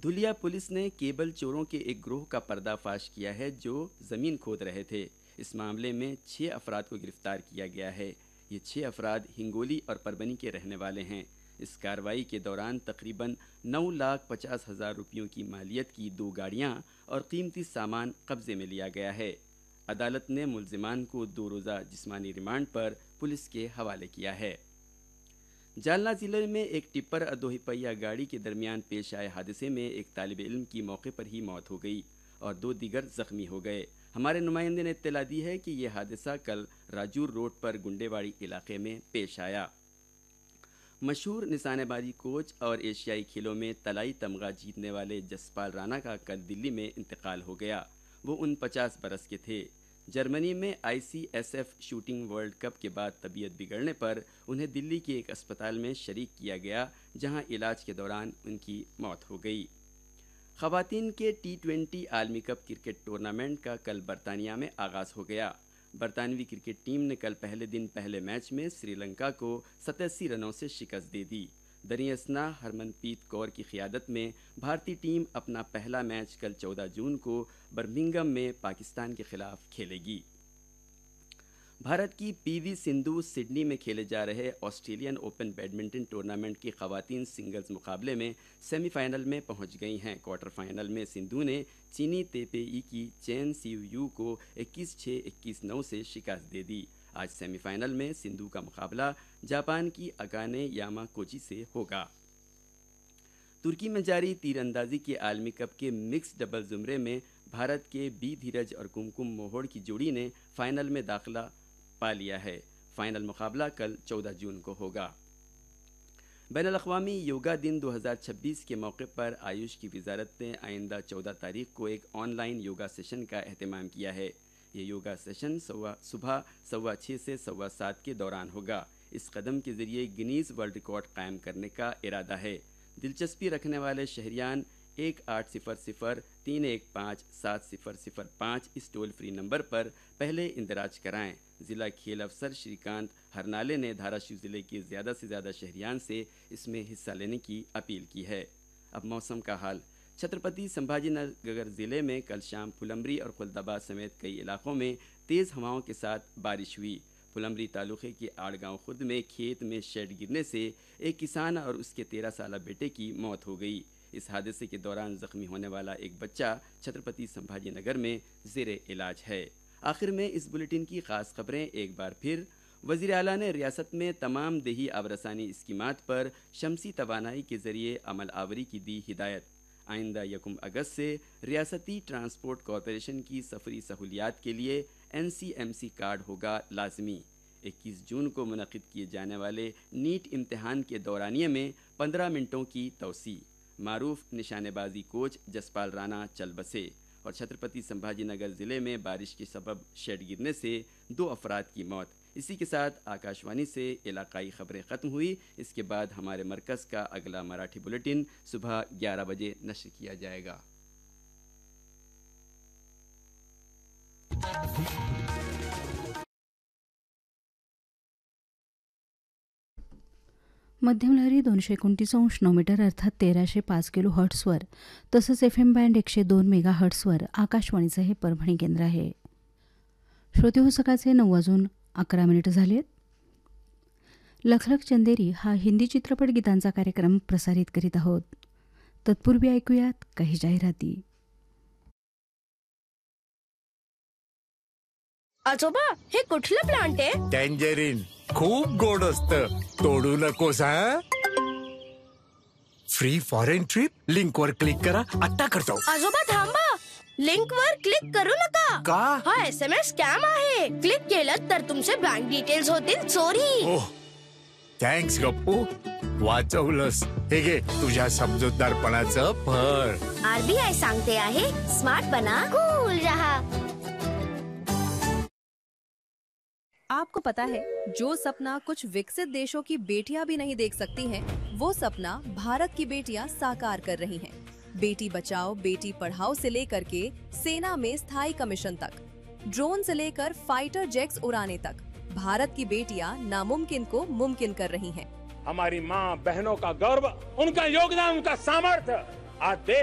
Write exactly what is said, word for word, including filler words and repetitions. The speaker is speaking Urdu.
دھلیا پولیس نے کیبل چوروں کے ایک گروہ کا پردہ فاش کیا ہے جو زمین کھود رہے تھے۔ اس معاملے میں چھ افراد کو گرفتار کیا گیا ہے۔ یہ چھ افراد ہنگولی اور پربنی کے رہنے والے ہیں۔ اس کارروائی کے دوران تقریباً نو لاکھ پچاس ہزار روپیوں کی مالیت کی دو گاڑیاں اور قیمتی سامان قبضے میں لیا گیا ہے۔ عدالت نے ملزمان کو دو روزہ جسمانی ریمانڈ پر پولیس کے حوالے کیا ہے۔ جالنہ ضلع میں ایک ٹپر اور دو پہیہ گاڑی کے درمیان پیش آئے حادثے میں ایک طالب علم کی موقع پر ہی موت ہو گئی اور دو دیگر زخمی ہو گئے۔ ہمارے نمائندے نے اطلاع دی ہے کہ یہ حادثہ کل راجور روڈ پر گنڈے واڑی علاقے میں پیش آیا۔ مشہور نشانے بازی کوچ اور ایشیائی کھیلوں میں طلائی تمغہ جیتنے والے جسپال رانا کا کل دلی میں انتقال ہو گیا۔ وہ ان پچاس برس کے تھے۔ جرمنی میں آئی C S F shooting world cup کے بعد طبیعت بگڑنے پر انہیں دلی کے ایک اسپتال میں شریک کیا گیا، جہاں علاج کے دوران ان کی موت ہو گئی۔ خواتین کے ٹی ٹوینٹی عالمی کپ کرکٹ ٹورنامنٹ کا کل برطانیہ میں آغاز ہو گیا۔ برطانوی کرکٹ ٹیم نے کل پہلے دن پہلے میچ میں سری لنکا کو ستاسی رنوں سے شکست دے دی۔ دریں اثنا ہرمن پریت کور کی قیادت میں بھارتی ٹیم اپنا پہلا میچ کل چودہ جون کو برمنگھم میں پاکستان کے خلاف کھیلے گی۔ بھارت کی پی وی سندھو سڈنی میں کھیلے جا رہے آسٹریلین اوپن بیڈمنٹن ٹورنامنٹ کی خواتین سنگلز مقابلے میں سیمی فائنل میں پہنچ گئی ہیں۔ کوارٹر فائنل میں سندھو نے چینی تیپئی کی چین سیو یو کو اکیس چھ اکیس نو سے شکست دے دی۔ آج سیمی فائنل میں سندھو کا مقابلہ جاپان کی اکانے یاماکوچی سے ہوگا۔ ترکی میں جاری تیر اندازی کے عالمی کپ کے مکس ڈبل زمرے میں بھارت کے بی دھیرج اور کمکم موہوڑ کی جوڑی نے فائنل میں داخلہ پا لیا ہے۔ فائنل مقابلہ کل چودہ جون کو ہوگا۔ بین الاقوامی یوگا دن دو ہزار چھبیس کے موقع پر آیوش کی وزارت نے آئندہ چودہ تاریخ کو ایک آن لائن یوگا سیشن کا اہتمام کیا ہے۔ یہ یوگا سیشن صبح سوا چھ سے سوا سات کے دوران ہوگا۔ اس قدم کے ذریعے گنیز ورلڈ ریکارڈ قائم کرنے کا ارادہ ہے۔ دلچسپی رکھنے والے شہریان ایک آٹھ صفر صفر تین ایک پانچ سات صفر صفر پانچ اس ٹول فری نمبر پر پہلے اندراج کرائیں۔ ضلع کھیل افسر شری کانت ہرنالے نے دھاراشیو ضلع کے زیادہ سے زیادہ شہریان سے اس میں حصہ لینے کی اپیل کی ہے۔ اب موسم کا حال۔ چھترپتی سمبھاجی نگر ضلع میں کل شام پھلمبری اور خلد آباد سمیت کئی علاقوں میں تیز ہواؤں کے ساتھ بارش ہوئی۔ پھلمبری تعلقے کے آڑگاؤں خرد میں کھیت میں شیڈ گرنے سے ایک کسان اور اس کے تیرہ سالہ بیٹے کی موت ہو گئی۔ اس حادثے کے دوران زخمی ہونے والا ایک بچہ چھترپتی سمبھاجی نگر میں زیر علاج ہے۔ آخر میں اس بلیٹن کی خاص خبریں ایک بار پھر۔ وزیر اعلیٰ نے ریاست میں تمام دیہی آبرسانی اسکیمات پر شمسی توانائی کے ذریعے عمل آوری کی دی ہدایت۔ آئندہ یکم اگست سے ریاستی ٹرانسپورٹ کارپوریشن کی سفری سہولیات کے لیے N C M C card ہوگا لازمی۔ اکیس جون کو منعقد کیے جانے والے نیٹ امتحان کے دورانیے میں پندرہ منٹوں کی توسیع۔ معروف نشانے بازی کوچ جسپال رانا چل بسے۔ اور چھترپتی سمبھاجی نگر ضلع میں بارش کے سبب شیڈ گرنے سے دو افراد کی موت۔ اسی کے ساتھ آکاشوانی سے علاقائی خبریں ختم ہوئی۔ اس کے بعد ہمارے مرکز کا اگلا مراٹھی بلیٹن صبح گیارہ بجے نشر کیا جائے گا۔ मध्यम लहरी दोनशे एकोणतीस अंश नऊ मीटर अर्थात तेराशे पाच किलो हर्ट्सवर तसंच एफ एम बँड एकशे दोन मेगा हर्ट्सवर आकाशवाणीचं हे परभणी केंद्र आहे। श्रोते हो, सकाळचे नऊ वाजून अकरा मिनिटं झालेत। लखलख चंदेरी हा हिंदी चित्रपट गीतांचा कार्यक्रम प्रसारित करीत आहोत। तत्पूर्वी ऐकूयात काही जाहिराती। आजोबा, हे कुठलं प्लांट आहे? टँजरीन खूप गोड असतं, तोडू नकोस हा। फ्री फॉरेन ट्रिप लिंक वर क्लिक करा, आता करतो। आजोबा थांबा, लिंक वर क्लिक करू नका। का? हा एस एम एस स्कॅम आहे। क्लिक केलं तर तुमचे बँक डिटेल्स होतील चोरी। ओह, थँक्स गप्पू, वाचवलंस। हे घे तुझ्या समजूतदारपणाचं फळ। आरबीआय सांगते आहे, स्मार्ट बना, कूल रहा। आपको पता है, जो सपना कुछ विकसित देशों की बेटियां भी नहीं देख सकती हैं, वो सपना भारत की बेटियां साकार कर रही हैं। बेटी बचाओ बेटी पढ़ाओ से लेकर के सेना में स्थायी कमीशन तक, ड्रोन से लेकर फाइटर जेट्स उड़ाने तक, भारत की बेटियां नामुमकिन को मुमकिन कर रही हैं। हमारी माँ बहनों का गौरव, उनका योगदान, उनका सामर्थ्य आज देश